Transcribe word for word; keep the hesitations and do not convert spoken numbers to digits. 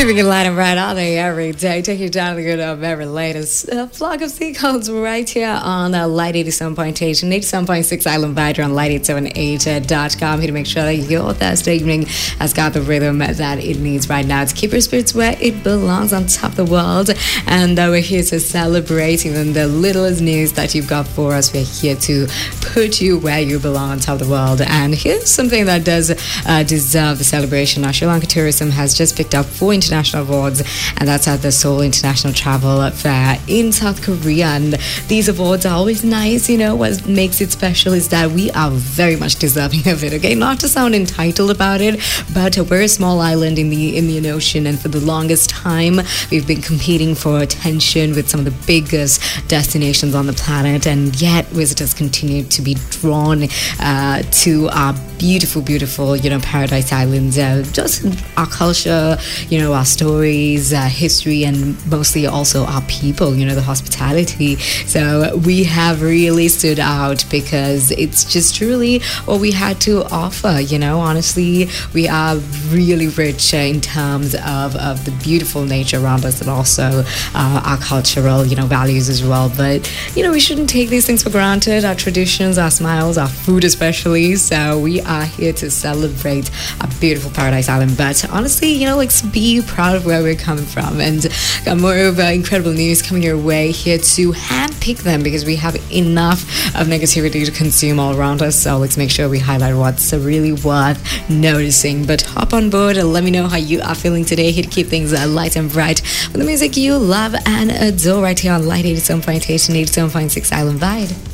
Keeping it light and bright all day, every day. Take you down to the good of every latest uh, flock of seagulls right here on uh, Light eighty-seven point eight and eighty-seven point six Island Vider on light eight seven eight dot com. Here to make sure that your Thursday evening has got the rhythm that it needs right now to keep your spirits where it belongs on top of the world. And uh, we're here to celebrate even the littlest news that you've got for us. We're here to put you where you belong on top of the world. And here's something that does uh, deserve the celebration. Our Sri Lanka tourism has just picked up four international awards, and that's at the Seoul International Travel Fair in South Korea. And these awards are always nice. You know, what makes it special is that we are very much deserving of it, okay? Not to sound entitled about it, but we're a small island in the Indian Ocean, and for the longest time we've been competing for attention with some of the biggest destinations on the planet, and yet visitors continue to be drawn uh, to our beautiful, beautiful, you know, paradise islands. Uh, just our culture, you know, our stories, uh, history, and mostly also our people, you know, the hospitality. So we have really stood out because it's just truly what we had to offer. You know, honestly, we are really rich in terms of, of the beautiful nature around us, and also uh, our cultural, you know, values as well. But, you know, we shouldn't take these things for granted, our traditions, our smiles, our food especially. So we are here to celebrate a beautiful paradise island. But honestly, you know, like, be proud of where we're coming from, and got more of uh, incredible news coming your way, here to handpick them because we have enough of negativity to consume all around us. So let's make sure we highlight what's really worth noticing. But hop on board and let me know how you are feeling today. Here to keep things uh, light and bright with the music you love and adore right here on Light eighty-seven point eight and eighty-seven point six Island Vibe.